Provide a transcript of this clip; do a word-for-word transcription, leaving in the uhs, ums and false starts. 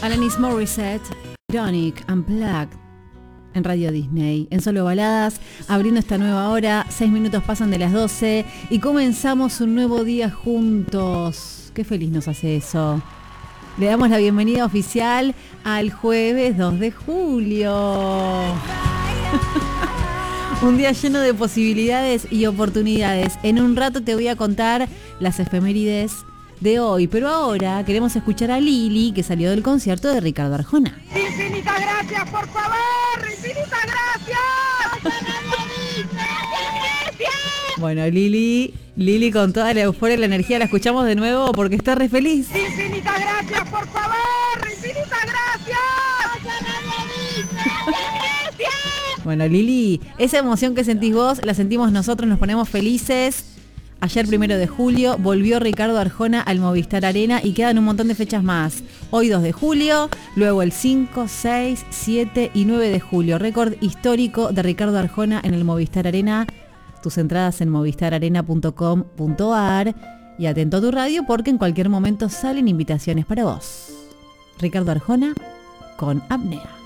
Alanis Morissette, Ironic, Unplugged, en Radio Disney, en Solo Baladas, abriendo esta nueva hora. Seis minutos pasan de las doce y comenzamos un nuevo día juntos. Qué feliz nos hace eso. Le damos la bienvenida oficial al jueves dos de julio. Un día lleno de posibilidades y oportunidades. En un rato te voy a contar las efemérides de hoy, pero ahora queremos escuchar a Lili, que salió del concierto de Ricardo Arjona. ¡Infinitas gracias, por favor! ¡Infinitas gracias! Bueno, Lili, Lili con toda la euforia y la energía la escuchamos de nuevo porque está re feliz. ¡Infinitas gracias, por favor! ¡Infinitas gracias! Bueno, Lili, esa emoción que sentís vos, la sentimos nosotros, nos ponemos felices. Ayer, primero de julio, volvió Ricardo Arjona al Movistar Arena y quedan un montón de fechas más. Hoy dos de julio, luego el cinco, seis, siete y nueve de julio. Récord histórico de Ricardo Arjona en el Movistar Arena. Tus entradas en movistar arena punto com punto a r y atento a tu radio porque en cualquier momento salen invitaciones para vos. Ricardo Arjona con Apnea.